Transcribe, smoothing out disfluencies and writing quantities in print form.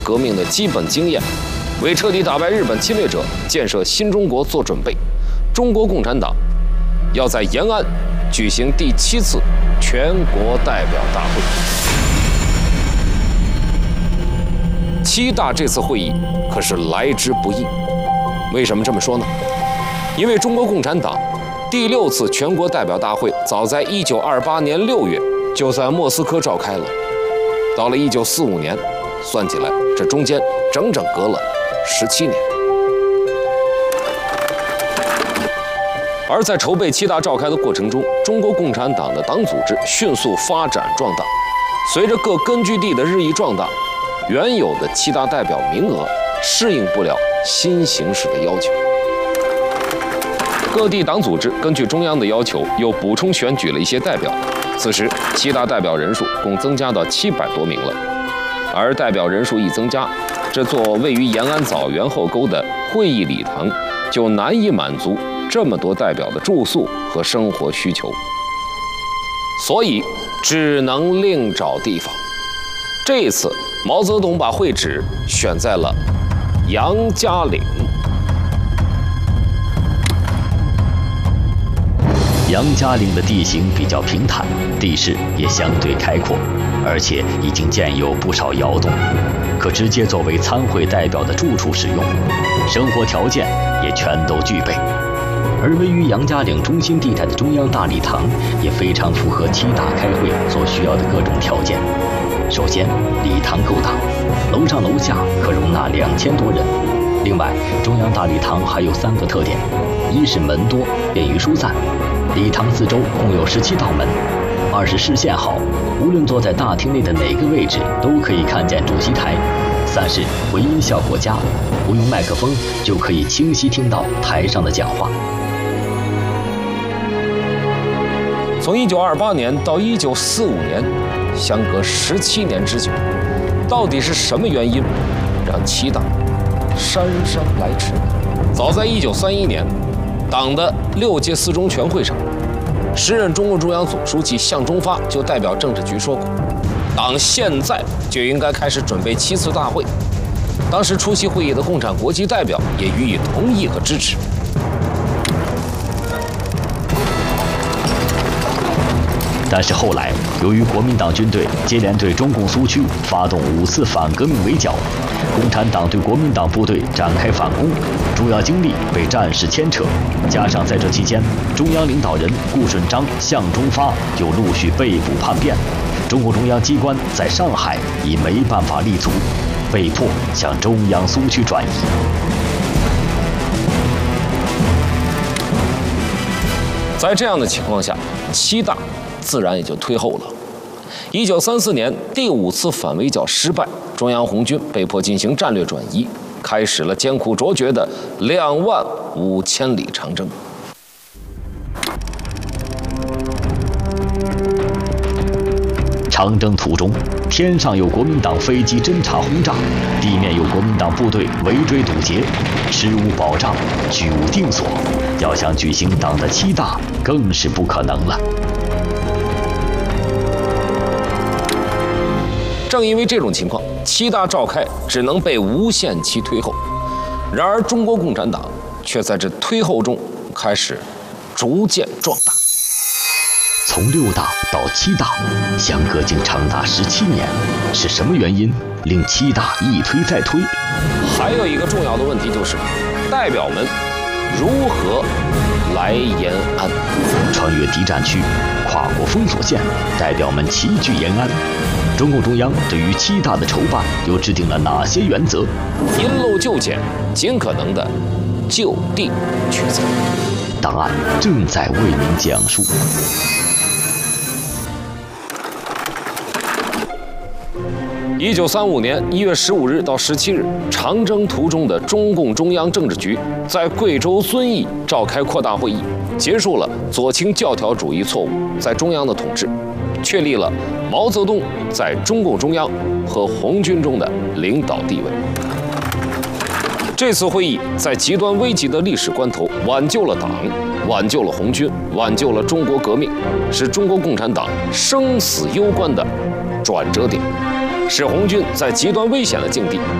革命的基本经验，为彻底打败日本侵略者、建设新中国做准备。中国共产党要在延安举行第7次全国代表大会。7大这次会议可是来之不易。为什么这么说呢？因为中国共产党第6次全国代表大会早在1928年6月就在莫斯科召开了，到了1945年，算起来这中间整整隔了17年。而在筹备7大召开的过程中，中国共产党的党组织迅速发展壮大。随着各根据地的日益壮大，原有的7大代表名额适应不了新形势的要求。各地党组织根据中央的要求，又补充选举了一些代表。此时7大代表人数共增加到700多名了。而代表人数一增加，这座位于延安枣园后沟的会议礼堂就难以满足这么多代表的住宿和生活需求，所以只能另找地方。这一次，毛泽东把会址选在了杨家岭。 杨家岭的地形比较平坦，地势也相对开阔，而且已经建有不少窑洞，可直接作为参会代表的住处使用，生活条件也全都具备。而位于杨家岭中心地带的中央大礼堂也非常符合7大开会所需要的各种条件。首先，礼堂够大，楼上楼下可容纳2000多人。另外，中央大礼堂还有3个特点：一是门多，便于疏散。礼堂四周共有17道门。2是视线好，无论坐在大厅内的哪个位置都可以看见主席台。3是回音效果佳，不用麦克风就可以清晰听到台上的讲话。 从1928年到1945年，相隔17年之久，到底是什么原因让7大姗姗来迟？早在1931年，党的6届4中全会上，时任中共中央总书记向忠发就代表政治局说过，党现在就应该开始准备7次大会。当时出席会议的共产国际代表也予以同意和支持。 但是后来，由于国民党军队接连对中共苏区发动5次反革命围剿，共产党对国民党部队展开反攻，主要精力被战事牵扯，加上在这期间，中央领导人顾顺章、向忠发又陆续被捕叛变，中共中央机关在上海已没办法立足，被迫向中央苏区转移。 在这样的情况下，7大自然也就退后了。1934年第5次反围剿失败，中央红军被迫进行战略转移，开始了艰苦卓绝的25000里长征。 长征途中，天上有国民党飞机侦察轰炸，地面有国民党部队围追堵截，食无保障，居无定所，要想举行党的7大，更是不可能了。 正因为这种情况，7大召开只能被无限期推后。然而，中国共产党却在这推后中开始逐渐壮大。 从6大到7大，相隔竟长达17年，是什么原因令7大一推再推？ 还有一个重要的问题就是，代表们如何来延安？ 穿越敌占区，跨过封锁线，代表们齐聚延安。中共中央对于7大的筹办又制定了哪些原则？ 因陋就简，尽可能的就地取材。 档案正在为您讲述。 1935年1月15日到17日，长征途中的中共中央政治局在贵州遵义召开扩大会议，结束了左倾教条主义错误在中央的统治，确立了毛泽东在中共中央和红军中的领导地位。这次会议在极端危急的历史关头，挽救了党，挽救了红军，挽救了中国革命，是中国共产党生死攸关的转折点。 使红军在极端危险的境地